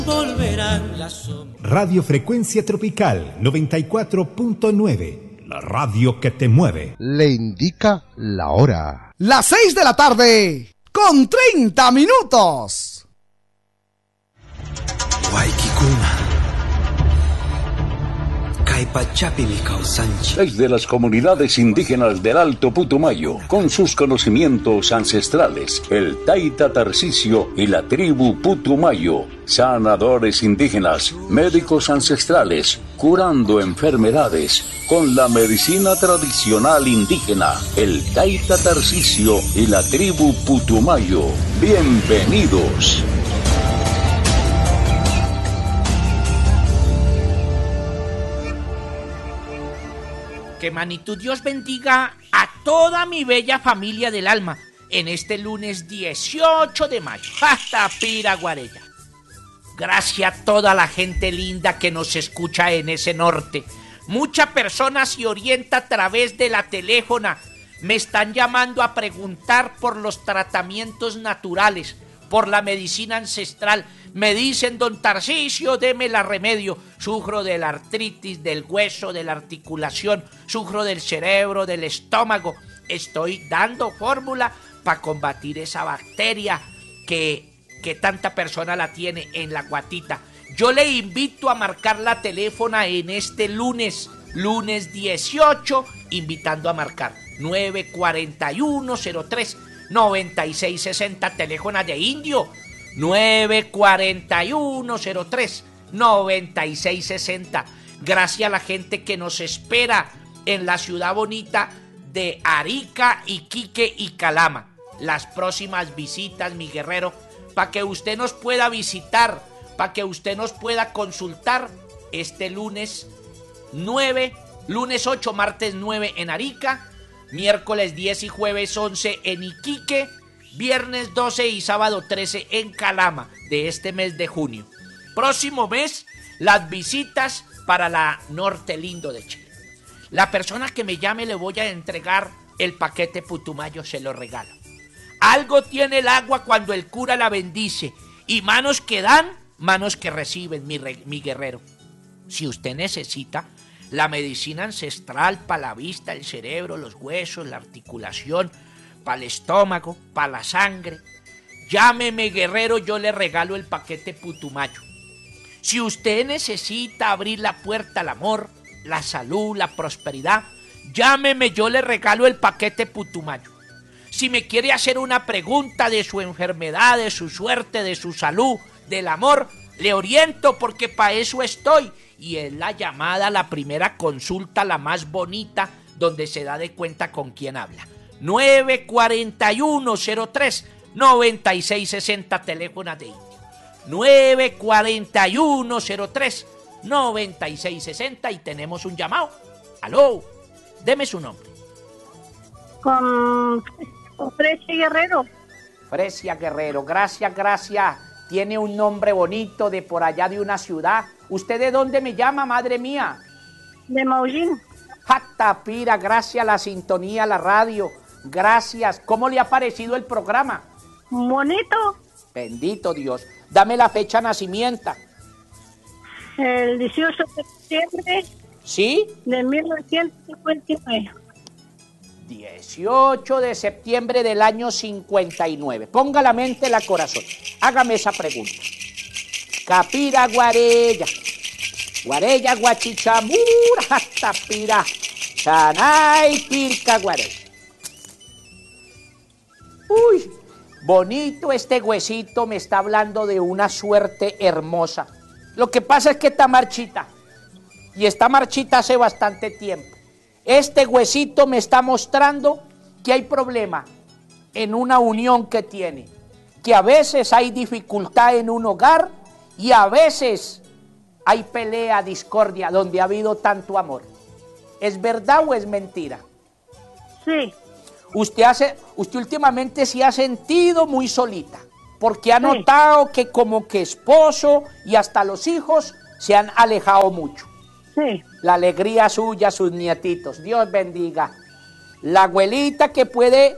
Volverán las sombras. Radio Frecuencia Tropical 94.9, la radio que te mueve. Le indica la hora. Las 6 de la tarde, con 30 minutos. Waikikuna. Desde las comunidades indígenas del Alto Putumayo, con sus conocimientos ancestrales, el Taita Tarcisio y la tribu Putumayo, sanadores indígenas, médicos ancestrales, curando enfermedades con la medicina tradicional indígena, el Taita Tarcisio y la tribu Putumayo. Bienvenidos. Que Manitou Dios bendiga a toda mi bella familia del alma en este lunes 18 de mayo. ¡Hasta Pira Guarella! Gracias a toda la gente linda que nos escucha en ese norte. Muchas personas se orientan a través de la teléfona. Me están llamando a preguntar por los tratamientos naturales, por la medicina ancestral. Me dicen, don Tarcisio, deme la remedio. Sufro de la artritis, del hueso, de la articulación, sufro del cerebro, del estómago. Estoy dando fórmula para combatir esa bacteria que tanta persona la tiene en la guatita. Yo le invito a marcar la teléfona en este lunes 18, invitando a marcar 941-03-9660, teléfono de indio, 941-03-9660. Gracias a la gente que nos espera en la ciudad bonita de Arica, Iquique y Calama. Las próximas visitas, mi guerrero, para que usted nos pueda visitar, para que usted nos pueda consultar este lunes 9, lunes 8, martes 9 en Arica, miércoles 10 y jueves 11 en Iquique, viernes 12 y sábado 13 en Calama de este mes de junio. Próximo mes, las visitas para la Norte Lindo de Chile. La persona que me llame le voy a entregar el paquete Putumayo, se lo regalo. Algo tiene el agua cuando el cura la bendice, y manos que dan, manos que reciben, mi guerrero. Si usted necesita la medicina ancestral para la vista, el cerebro, los huesos, la articulación, para el estómago, para la sangre, llámeme, guerrero, yo le regalo el paquete Putumayo. Si usted necesita abrir la puerta al amor, la salud, la prosperidad, llámeme, yo le regalo el paquete Putumayo. Si me quiere hacer una pregunta de su enfermedad, de su suerte, de su salud, del amor, le oriento porque para eso estoy. Y es la llamada, la primera consulta, la más bonita, donde se da de cuenta con quién habla. 941-03-9660, teléfono de indio. 941-03-9660 y tenemos un llamado. Aló, deme su nombre. Con Fresia Guerrero. Fresia Guerrero, gracias. Tiene un nombre bonito de por allá de una ciudad. ¿Usted de dónde me llama, madre mía? De Maullín. Jatapira, gracias a la sintonía, a la radio. Gracias. ¿Cómo le ha parecido el programa? Bonito. Bendito Dios. Dame la fecha de nacimiento. El 18 de septiembre. ¿Sí? De 1959. 18 de septiembre del año 59. Ponga la mente en la corazón. Hágame esa pregunta. Capira Guarella. Guarella Guachichamura. Jatapira. Sanay Pirca Guarella. Uy, bonito este huesito, me está hablando de una suerte hermosa. Lo que pasa es que está marchita. Y está marchita hace bastante tiempo. Este huesito me está mostrando que hay problema en una unión que tiene. Que a veces hay dificultad en un hogar y a veces hay pelea, discordia, donde ha habido tanto amor. ¿Es verdad o es mentira? Sí. Usted últimamente se ha sentido muy solita, porque ha notado que como que esposo y hasta los hijos se han alejado mucho. Sí. La alegría suya, sus nietitos. Dios bendiga. La abuelita que puede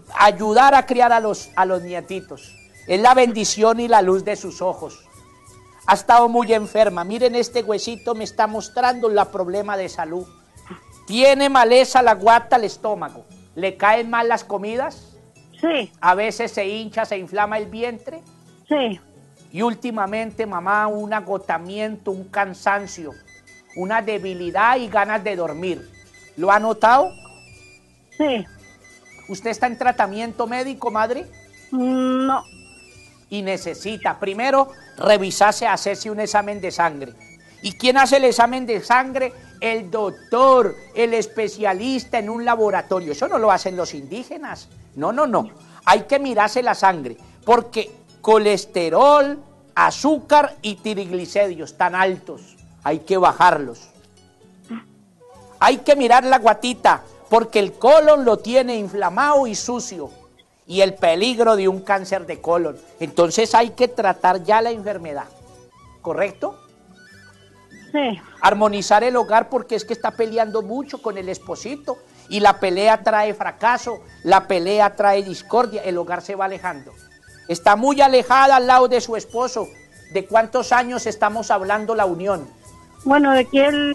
ayudar a criar a los nietitos. Es la bendición y la luz de sus ojos. Ha estado muy enferma. Miren, este huesito me está mostrando el problema de salud. Tiene maleza la guata, el estómago. ¿Le caen mal las comidas? Sí, A veces se hincha, se inflama el vientre. sí, Y últimamente, mamá, un agotamiento, un cansancio, una debilidad y ganas de dormir. ¿Lo ha notado? sí. ¿Usted está en tratamiento médico, madre? No, Y necesita, primero, revisarse, hacerse un examen de sangre. ¿Y quién hace el examen de sangre? El doctor, el especialista en un laboratorio. Eso no lo hacen los indígenas. No, no, no. Hay que mirarse la sangre, porque colesterol, azúcar y triglicéridos tan altos. Hay que bajarlos. Hay que mirar la guatita, porque el colon lo tiene inflamado y sucio. Y el peligro de un cáncer de colon. Entonces hay que tratar ya la enfermedad. ¿Correcto? sí, Armonizar el hogar, porque es que está peleando mucho con el esposito. Y la pelea trae fracaso, la pelea trae discordia, el hogar se va alejando. Está muy alejada al lado de su esposo. ¿De cuántos años estamos hablando la unión? bueno, de que él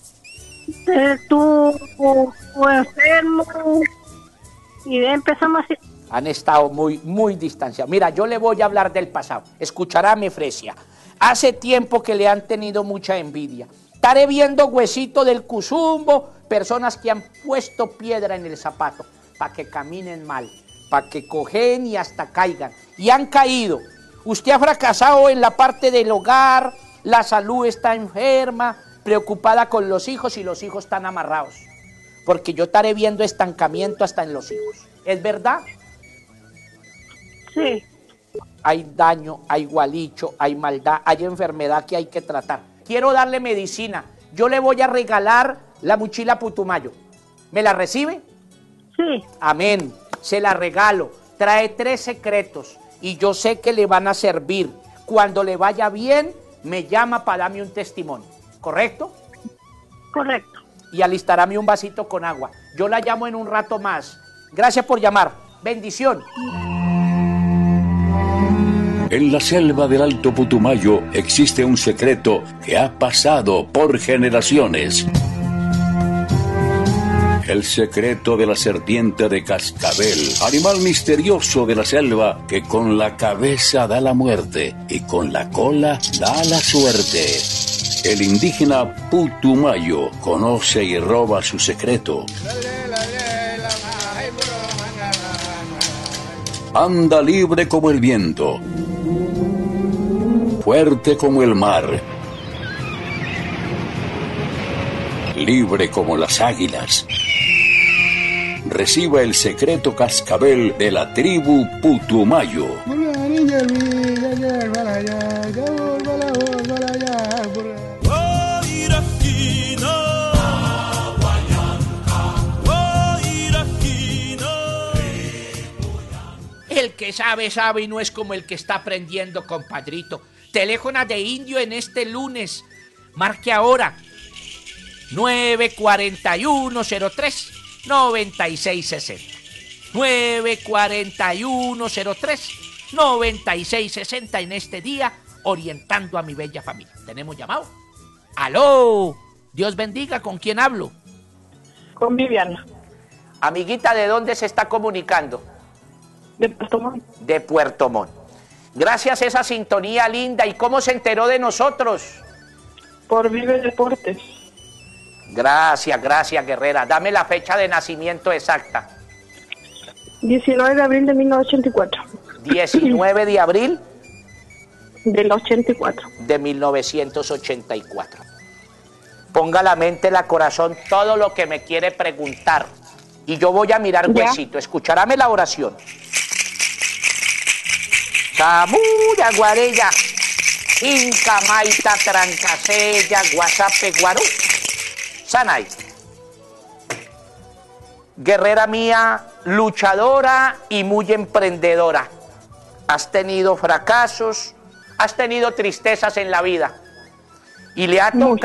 estuvo enfermo y de ahí empezamos así. Han estado muy distanciados. Mira, yo le voy a hablar del pasado. Escucharame, Fresia. Hace tiempo que le han tenido mucha envidia. Estaré viendo huesito del Cuzumbo, personas que han puesto piedra en el zapato para que caminen mal, para que cogen y hasta caigan. Y han caído. Usted ha fracasado en la parte del hogar, la salud está enferma, preocupada con los hijos y los hijos están amarrados. Porque yo estaré viendo estancamiento hasta en los hijos. ¿Es verdad? Sí, Hay daño, hay gualicho, hay maldad, hay enfermedad que hay que tratar. Quiero darle medicina. Yo le voy a regalar la mochila Putumayo. ¿Me la recibe? sí, Amén. Se la regalo. Trae 3 secretos y yo sé que le van a servir. Cuando le vaya bien, me llama para darme un testimonio. ¿Correcto? correcto. Y alistarame un vasito con agua. Yo la llamo en un rato más. Gracias por llamar. Bendición. En la selva del Alto Putumayo existe un secreto que ha pasado por generaciones. El secreto de la serpiente de cascabel, animal misterioso de la selva que con la cabeza da la muerte y con la cola da la suerte. El indígena Putumayo conoce y roba su secreto. Anda libre como el viento, fuerte como el mar, libre como las águilas. Reciba el secreto cascabel de la tribu Putumayo. El que sabe, sabe y no es como el que está aprendiendo, compadrito. Teléfono de indio en este lunes. Marque ahora. 941-03-9660. 941-03-9660 en este día, orientando a mi bella familia. ¿Tenemos llamado? ¡Aló! Dios bendiga, ¿con quién hablo? Con Viviana, Amiguita, ¿de dónde se está comunicando? de Puerto Montt. De Puerto Montt. Gracias a esa sintonía linda. ¿Y cómo se enteró de nosotros? Por Vive Deportes. Gracias, guerrera. Dame la fecha de nacimiento exacta. 19 de abril de 1984. 19 de abril Del 84. de 1984. Ponga la mente, la corazón, todo lo que me quiere preguntar. Y yo voy a mirar Ya. huesito. Escucharame la oración. Camuya, Guarella, Inca, Maita, Trancasella, Guasape, Guarú, Sanay. Guerrera mía, luchadora y muy emprendedora. Has tenido fracasos, has tenido tristezas en la vida. Y le ha tocado